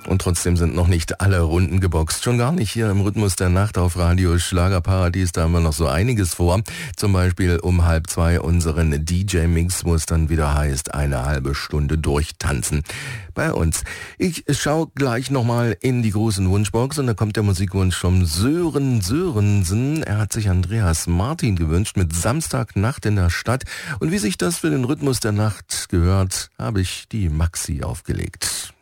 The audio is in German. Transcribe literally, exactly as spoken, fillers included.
Und trotzdem sind noch nicht alle Runden geboxt. Schon gar nicht hier im Rhythmus der Nacht auf Radio Schlagerparadies. Da haben wir noch so einiges vor. Zum Beispiel um halb zwei unseren D J-Mix, wo es dann wieder heißt, eine halbe Stunde durchtanzen bei uns. Ich schaue gleich nochmal in die großen Wunschbox und da kommt der Musikwunsch vom Sören Sörensen. Er hat sich Andreas Martin gewünscht mit Samstagnacht in der Stadt. Und wie sich das für den Rhythmus der Nacht gehört, habe ich die Maxi aufgelegt.